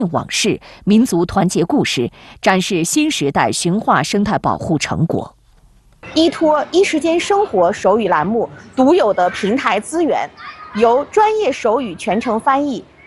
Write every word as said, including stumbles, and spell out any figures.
往事、民族团结故事，展示新时代驯化生态保护成果。 依托一时间生活手语栏目独有的平台资源，由专业手语全程翻译、